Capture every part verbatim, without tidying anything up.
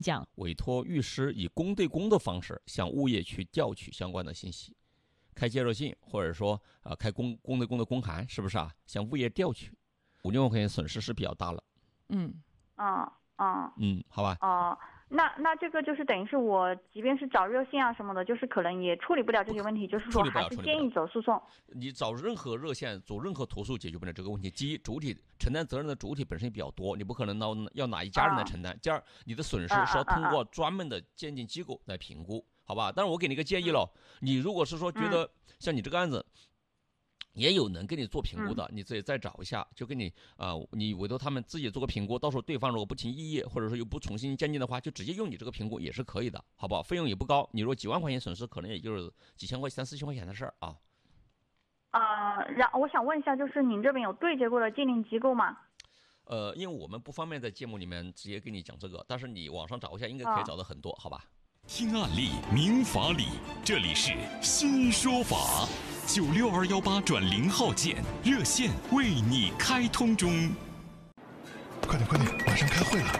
讲委托律师以公对公的方式向物业去调取相关的信息，开介绍信或者说呃开公公对公的公函，是不是啊？向物业调取，五六万块钱损失是比较大了。 嗯嗯嗯嗯，好吧。 哦、那那这个就是等于是我即便是找热线啊什么的，就是可能也处理不了这些问题，就是说还是建议走诉讼。 你找任何热线走任何投诉解决不了这个问题。第一，主体承担责任的主体本身比较多，你不可能要要哪一家人来承担。第二，你的损失是要通过专门的鉴定机构来评估，好吧？但是我给你一个建议了，你如果是说觉得像你这个案子。也有能给你做评估的，你自己再找一下，就给你啊、呃，你委托他们自己做个评估，到时候对方如果不情异议，或者说又不重新鉴定的话，就直接用你这个评估也是可以的，好不好？费用也不高，你如果几万块钱损失，可能也就是几千块、三四千块钱的事儿啊。 呃，然我想问一下，就是您这边有对接过的鉴定机构吗？ 呃，因为我们不方便在节目里面直接跟你讲这个，但是你网上找一下，应该可以找到很多，哦、好吧？ 听案例，明法理，这里是新说法。九六二幺八转零号键热线为你开通中。 快点快点，马上开会了。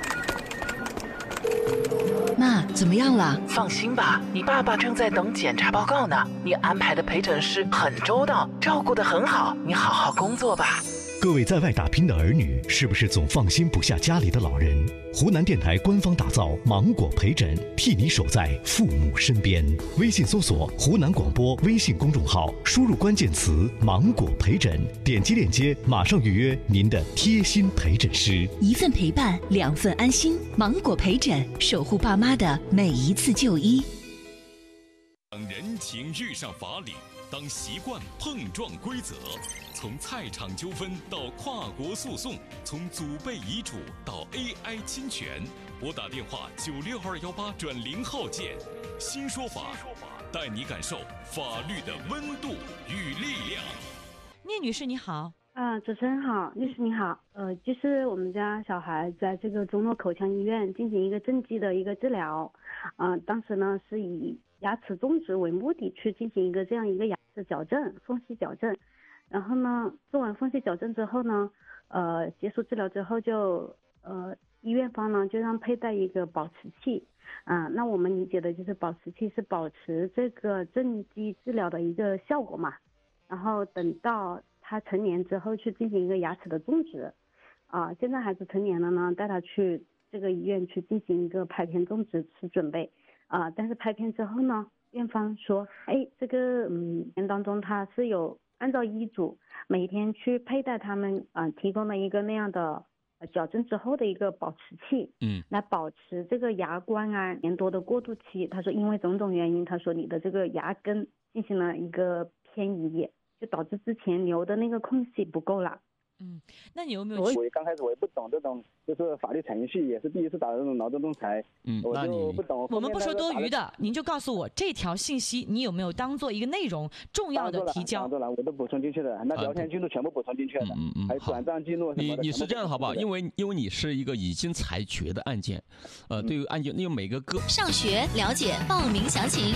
妈，怎么样了？ 放心吧，你爸爸正在等检查报告呢。你安排的陪诊师很周到，照顾得很好，你好好工作吧。 各位在外打拼的儿女，是不是总放心不下家里的老人？湖南电台官方打造芒果陪诊，替你守在父母身边。微信搜索湖南广播微信公众号，输入关键词芒果陪诊，点击链接马上预约您的贴心陪诊师。 一份陪伴，两份安心。芒果陪诊，守护爸妈的每一次就医。 当人情遇上法理，当习惯碰撞规则，从菜场纠纷到跨国诉讼，从祖辈遗嘱到 A I 侵权，拨打电话九六二幺八转零号键，新说法，带你感受法律的温度与力量。 聂女士你好。 啊，主持人好，律师你好。呃，就是我们家小孩在这个中诺口腔医院进行一个正畸的一个治疗，嗯、呃，当时呢是以牙齿种植为目的去进行一个这样一个牙齿矫正，缝隙矫正。然后呢，做完缝隙矫正之后呢，呃，结束治疗之后就呃，医院方呢就让佩戴一个保持器，啊、呃，那我们理解的就是保持器是保持这个正畸治疗的一个效果嘛，然后等到他成年之后去进行一个牙齿的种植，啊、呃，现在孩子成年了呢，带他去这个医院去进行一个拍片种植是准备，啊、呃，但是拍片之后呢，院方说，哎，这个嗯年当中他是有按照医嘱每天去佩戴他们啊、呃、提供的一个那样的呃矫正之后的一个保持器， 嗯， 来保持这个牙冠啊年多的过渡期。他说因为种种原因，他说你的这个牙根进行了一个偏移，就导致之前留的那个空隙不够了。 嗯，那你有没有？ 我刚开始我也不懂这种，就是法律程序，也是第一次打这种劳动仲裁， 嗯， 我就不懂。 我们不说多余的，您就告诉我这条信息你有没有当做一个内容重要的提交？ 当做了，我都补充进去的，那聊天记录全部补充进去了， 嗯嗯， 还有转账记录什么的。 你你是这样好不好？因为因为你是一个已经裁决的案件，呃，对于案件，因为每个个上学了解报名详情。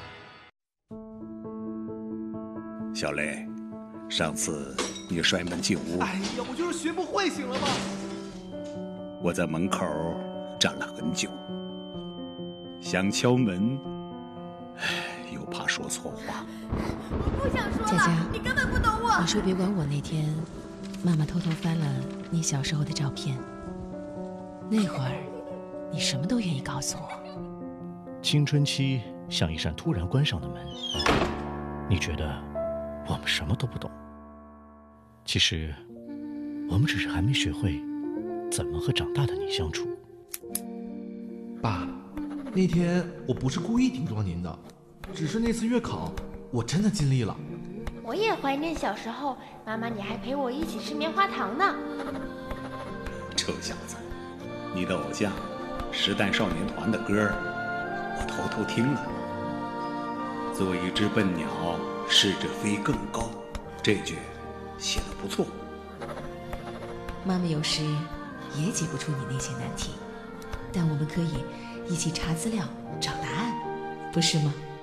小雷，上次你摔门进屋， 哎呀，我就是学不会，行了吗？ 我在门口站了很久，想敲门，又怕说错话。 我不想说了， 佳佳， 你根本不懂我。 你说别管我那天，妈妈偷偷翻了你小时候的照片，那会儿你什么都愿意告诉我。 青春期像一扇突然关上的门，你觉得我们什么都不懂，其实我们只是还没学会怎么和长大的你相处。 爸，那天我不是故意顶撞您的，只是那次月考我真的尽力了。 我也怀念小时候，妈妈你还陪我一起吃棉花糖呢。 臭小子，你的偶像时代少年团的歌我偷偷听了，做一只笨鸟试着飞更高，这句写得不错。 妈妈有时也解不出你那些难题，但我们可以一起查资料找答案，不是吗？